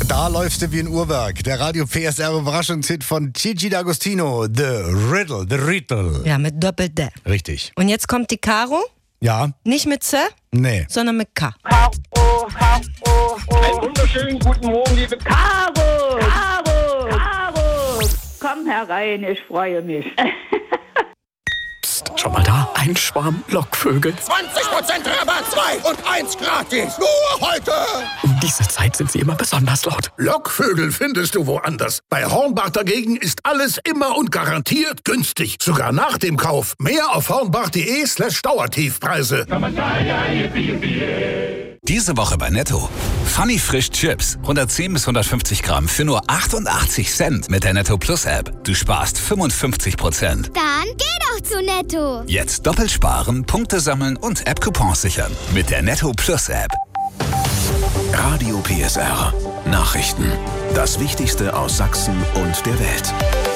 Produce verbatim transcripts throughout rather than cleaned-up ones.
Da läufst du wie ein Uhrwerk. Der Radio P S R-Überraschungshit von Gigi D'Agostino. The Riddle, The Riddle. Ja, mit Doppel-D. Richtig. Und jetzt kommt die Caro. Ja? Nicht mit C, Nee. sondern mit K. Caro, Caro, einen wunderschönen guten Morgen, liebe Caro. Caro, Caro. Komm herein, ich freue mich. Psst, schon mal da? Ein Schwarm Lockvögel. zwanzig Prozent Rabatt, zwei und eins gratis. Nur heute. Um diese Zeit sind sie immer besonders laut. Lockvögel findest du woanders. Bei Hornbach dagegen ist alles immer und garantiert günstig. Sogar nach dem Kauf. Mehr auf hornbach.de slash Dauertiefpreise. Diese Woche bei Netto. Funny Frisch Chips. hundertzehn bis hundertfünfzig Gramm für nur achtundachtzig Cent mit der Netto Plus App. Du sparst fünfundfünfzig Prozent. Dann geh doch zu Netto. Jetzt doppelt sparen, Punkte sammeln und App-Coupons sichern. Mit der Netto Plus App. Radio P S R. Nachrichten. Das Wichtigste aus Sachsen und der Welt.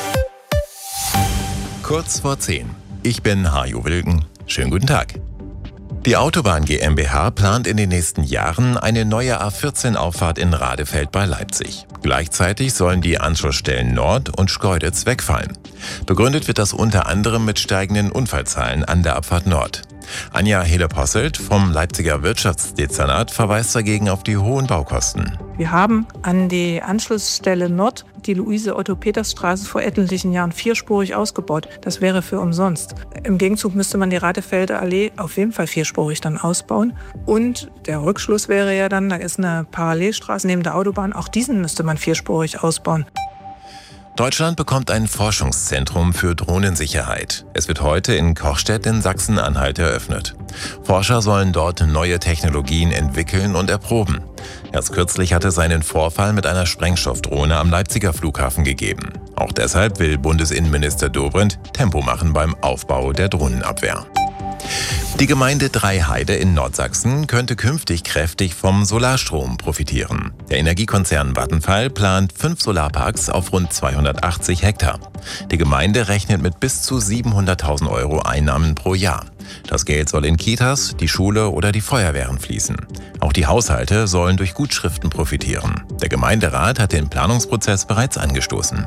Kurz vor zehn. Ich bin Hajo Wilken. Schönen guten Tag. Die Autobahn GmbH plant in den nächsten Jahren eine neue A vierzehn Auffahrt in Radefeld bei Leipzig. Gleichzeitig sollen die Anschlussstellen Nord und Schkeuditz wegfallen. Begründet wird das unter anderem mit steigenden Unfallzahlen an der Abfahrt Nord. Anja Hede-Posselt vom Leipziger Wirtschaftsdezernat verweist dagegen auf die hohen Baukosten. Wir haben an die Anschlussstelle Nord die Luise-Otto-Peters-Straße vor etlichen Jahren vierspurig ausgebaut. Das wäre für umsonst. Im Gegenzug müsste man die Radefelder Allee auf jeden Fall vierspurig dann ausbauen. Und der Rückschluss wäre ja dann, da ist eine Parallelstraße neben der Autobahn, auch diesen müsste man vierspurig ausbauen. Deutschland bekommt ein Forschungszentrum für Drohnensicherheit. Es wird heute in Kochstedt in Sachsen-Anhalt eröffnet. Forscher sollen dort neue Technologien entwickeln und erproben. Erst kürzlich hatte es einen Vorfall mit einer Sprengstoffdrohne am Leipziger Flughafen gegeben. Auch deshalb will Bundesinnenminister Dobrindt Tempo machen beim Aufbau der Drohnenabwehr. Die Gemeinde Dreiheide in Nordsachsen könnte künftig kräftig vom Solarstrom profitieren. Der Energiekonzern Vattenfall plant fünf Solarparks auf rund zweihundertachtzig Hektar. Die Gemeinde rechnet mit bis zu siebenhunderttausend Euro Einnahmen pro Jahr. Das Geld soll in Kitas, die Schule oder die Feuerwehren fließen. Auch die Haushalte sollen durch Gutschriften profitieren. Der Gemeinderat hat den Planungsprozess bereits angestoßen.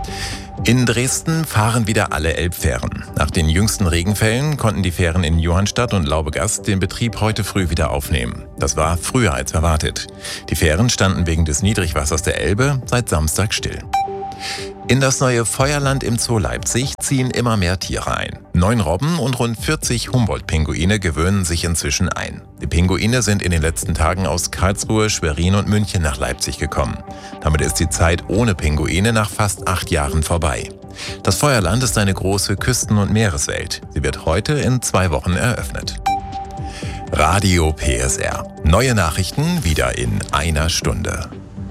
In Dresden fahren wieder alle Elbfähren. Nach den jüngsten Regenfällen konnten die Fähren in Johannstadt und Laubegast den Betrieb heute früh wieder aufnehmen. Das war früher als erwartet. Die Fähren standen wegen des Niedrigwassers der Elbe seit Samstag still. In das neue Feuerland im Zoo Leipzig ziehen immer mehr Tiere ein. Neun Robben und rund vierzig Humboldt-Pinguine gewöhnen sich inzwischen ein. Die Pinguine sind in den letzten Tagen aus Karlsruhe, Schwerin und München nach Leipzig gekommen. Damit ist die Zeit ohne Pinguine nach fast acht Jahren vorbei. Das Feuerland ist eine große Küsten- und Meereswelt. Sie wird heute in zwei Wochen eröffnet. Radio P S R. Neue Nachrichten wieder in einer Stunde.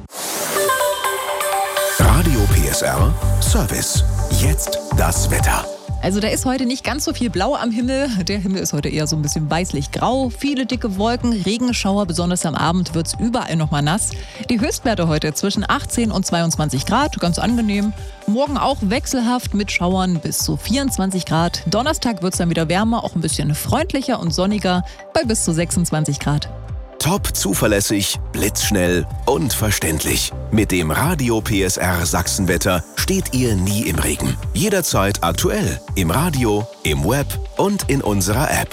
Radio P S R Service. Jetzt das Wetter. Also da ist heute nicht ganz so viel Blau am Himmel. Der Himmel ist heute eher so ein bisschen weißlich-grau. Viele dicke Wolken, Regenschauer, besonders am Abend wird es überall nochmal nass. Die Höchstwerte heute zwischen achtzehn und zweiundzwanzig Grad, ganz angenehm. Morgen auch wechselhaft mit Schauern bis zu vierundzwanzig Grad. Donnerstag wird es dann wieder wärmer, auch ein bisschen freundlicher und sonniger bei bis zu sechsundzwanzig Grad. Top zuverlässig, blitzschnell und verständlich. Mit dem Radio P S R Sachsenwetter steht ihr nie im Regen. Jederzeit aktuell. Im Radio, im Web und in unserer App.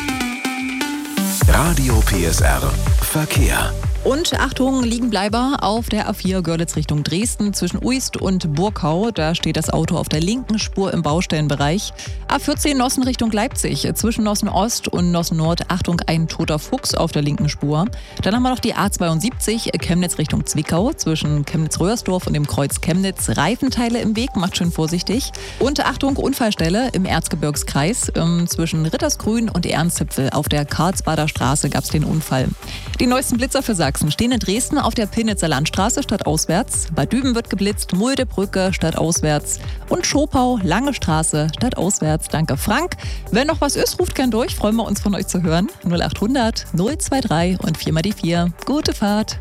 Radio P S R Verkehr. Und Achtung, Liegenbleiber auf der A vier Görlitz Richtung Dresden zwischen Uist und Burkau. Da steht das Auto auf der linken Spur im Baustellenbereich. A vierzehn Nossen Richtung Leipzig zwischen Nossen Ost und Nossen Nord. Achtung, ein toter Fuchs auf der linken Spur. Dann haben wir noch die A zweiundsiebzig Chemnitz Richtung Zwickau zwischen Chemnitz-Röhersdorf und dem Kreuz Chemnitz. Reifenteile im Weg, macht schön vorsichtig. Und Achtung, Unfallstelle im Erzgebirgskreis ähm, zwischen Rittersgrün und Ernstzipfel. Auf der Karlsbader Straße gab es den Unfall. Die neuesten Blitzer für Sachsen stehen in Dresden auf der Pillnitzer Landstraße stadtauswärts. Bad Düben wird geblitzt, Muldebrücke stadtauswärts und Schopau, Lange Straße stadtauswärts. Danke Frank. Wenn noch was ist, ruft gern durch. Freuen wir uns von euch zu hören. null acht hundert null zwei drei und vier mal die vier. Gute Fahrt.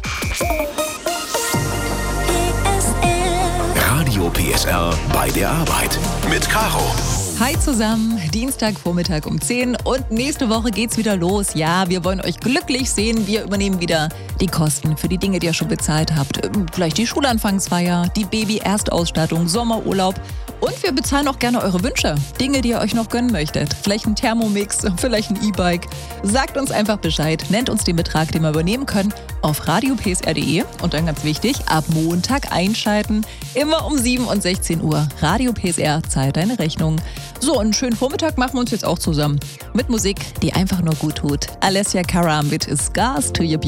Radio P S R bei der Arbeit mit Caro. Hi zusammen, Dienstagvormittag um zehn und nächste Woche geht's wieder los. Ja, wir wollen euch glücklich sehen. Wir übernehmen wieder die Kosten für die Dinge, die ihr schon bezahlt habt. Vielleicht die Schulanfangsfeier, die Baby-Erstausstattung, Sommerurlaub. Und wir bezahlen auch gerne eure Wünsche. Dinge, die ihr euch noch gönnen möchtet. Vielleicht ein Thermomix, vielleicht ein E-Bike. Sagt uns einfach Bescheid, nennt uns den Betrag, den wir übernehmen können, auf radio p s r punkt d e. Und dann ganz wichtig, ab Montag einschalten. Immer um sieben und sechzehn Uhr. Radio P S R zahlt deine Rechnung. So, einen schönen Vormittag machen wir uns jetzt auch zusammen. Mit Musik, die einfach nur gut tut. Alessia Cara mit Scars to Your Beauty.